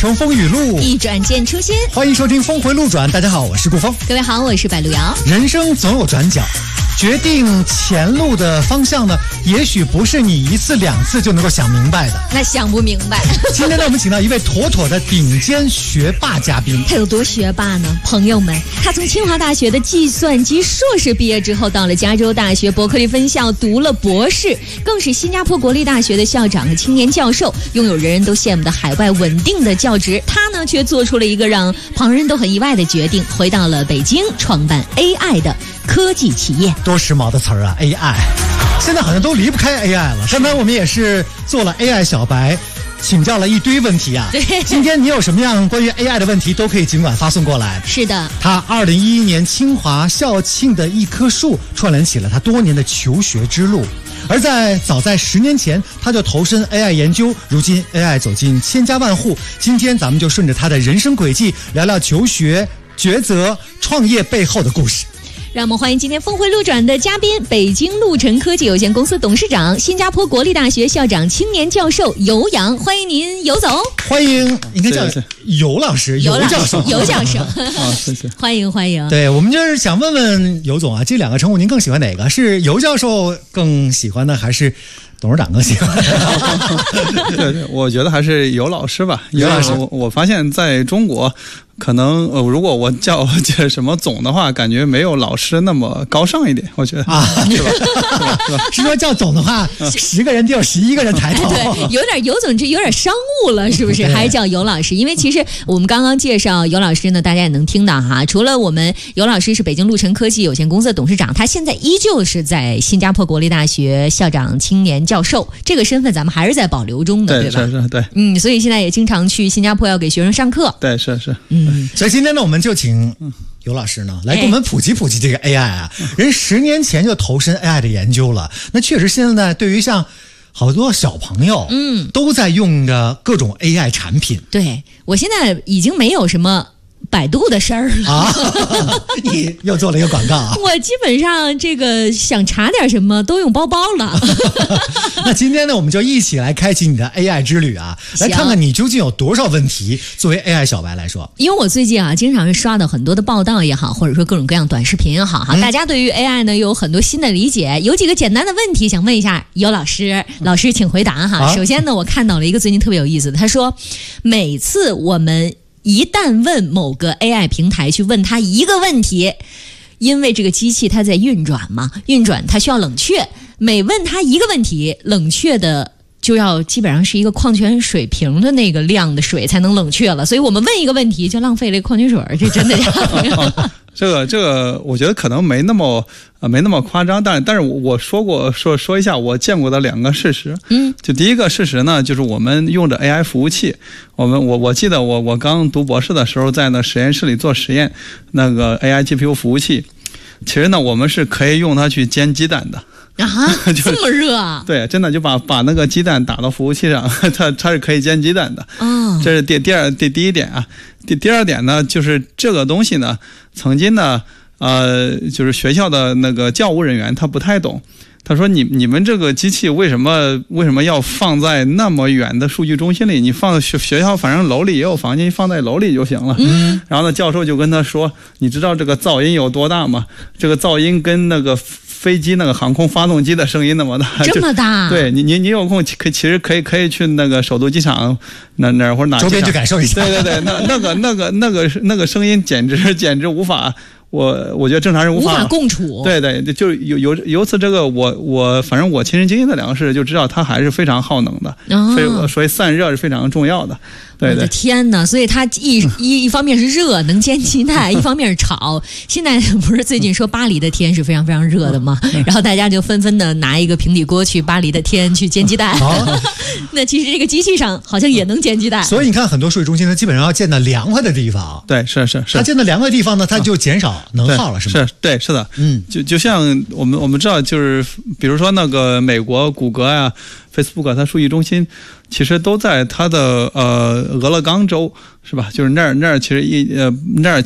乘风雨路， 一转见初心。 欢迎收听峰回路转。大家好，我是顾峰。 各位好，我是白路遥。 人生总有转角，决定前路的方向呢，也许不是你一次两次就能够想明白的。 那想不明白。 今天呢，我们请到一位妥妥的顶尖学霸嘉宾。 他有多学霸呢？朋友们，他从清华大学的计算机硕士毕业之后，到了加州大学伯克利分校读了博士，更是新加坡国立大学的校长和青年教授，拥有人人都羡慕的海外稳定的教职。他呢，却做出了一个让旁人都很意外的决定，回到了北京，创办 AI 的科技企业。 多时髦的词儿啊 ，AI， 现在好像都离不开 AI 了。刚才我们也是做了 AI 小白，请教了一堆问题啊。 对， 今天你有什么样关于 AI 的问题，都可以尽管发送过来。 是的， 他2011年清华校庆的一棵树，串联起了他多年的求学之路。而早在10年前，他就投身 AI 研究，如今 AI 走进千家万户。今天咱们就顺着他的人生轨迹，聊聊求学、抉择、创业背后的故事。 让我们欢迎今天峰回路转的嘉宾，北京陆晨科技有限公司董事长、新加坡国立大学校长、青年教授尤洋，欢迎您，尤总。 欢迎，应该叫尤老师、尤教授。 尤教授， 谢谢， 欢迎欢迎。 对，我们就是想问问尤总啊，这两个称呼您更喜欢哪个？是尤教授更喜欢呢，还是董事长更喜欢？ 对，我觉得还是尤老师吧。尤老师，我发现在中国，可能如果我叫什么总的话，感觉没有老师那么高尚一点，我觉得啊，是吧？是说叫总的话，10个人就有11个人抬头。 对，有点尤总这有点商务了，是不是？还是叫尤老师？因为其实我们刚刚介绍尤老师呢，大家也能听到哈。除了我们尤老师是北京陆晨科技有限公司的董事长，他现在依旧是在新加坡国立大学校长、青年教授这个身份，咱们还是在保留中的，对吧？ 是，对。 所以现在也经常去新加坡要给学生上课。 对，是。 所以今天呢，我们就请尤老师呢来给我们普及普及这个 AI 啊。人10年前就投身 AI 的研究了，那确实现在对于像好多小朋友，都在用着各种 AI 产品。 对，我现在已经没有什么百度的事儿了啊！你又做了一个广告啊！ 我基本上这个想查点什么都用包包了。 那今天呢，我们就一起来开启你的 AI 之旅啊，来看看你究竟有多少问题。作为 AI 小白来说， 因为我最近啊，经常是刷到很多的报道也好，或者说各种各样短视频也好哈，大家对于 AI 呢有很多新的理解，有几个简单的问题想问一下尤老师，老师请回答哈。首先呢，我看到了一个最近特别有意思的，他说每次我们一旦问某个 AI 平台去问他一个问题，因为这个机器它在运转嘛，它需要冷却，每问他一个问题，冷却的就要基本上是一个矿泉水瓶的那个量的水才能冷却了，所以我们问一个问题就浪费了一个矿泉水，这真的呀？ 这个，我觉得可能没那么夸张，但是我说一下我见过的2个事实。就第一个事实呢，就是我们用着 AI 服务器，我记得我刚读博士的时候，在那实验室里做实验，那个 AI GPU 服务器，其实呢我们是可以用它去煎鸡蛋的。 啊，这么热啊？ 对，真的就把那个鸡蛋打到服务器上，它是可以煎鸡蛋的。这是第一点啊。第二点呢，就是这个东西呢，曾经呢，就是学校的那个教务人员他不太懂。他说你们这个机器为什么要放在那么远的数据中心里？你放学校反正楼里也有房间，放在楼里就行了。然后呢，教授就跟他说，你知道这个噪音有多大吗？这个噪音跟那个飞机那个航空发动机的声音那么大， 这么大？ 对，你有空其实可以去那个首都机场那或者哪周边去感受一下。 对，那个声音简直无法。我觉得正常人无法共处。 对，就由此这个反正我亲身经历的2个事就知道它还是非常耗能的，所以散热是非常重要的。对， 我的天哪！所以它一方面是热，能煎鸡蛋；一方面是炒。现在不是最近说巴黎的天是非常非常热的吗？然后大家就纷纷的拿一个平底锅去巴黎的天去煎鸡蛋。那其实这个机器上好像也能煎鸡蛋。 所以你看，很多数据中心它基本上要建在凉快的地方。 对，是。 它建在凉快的地方呢，它就减少能耗了，是吗？ 是的。就像我们知道，就是比如说那个美国谷歌呀、Facebook 它数据中心其实都在它的俄勒冈州，是吧？就是那儿其实那儿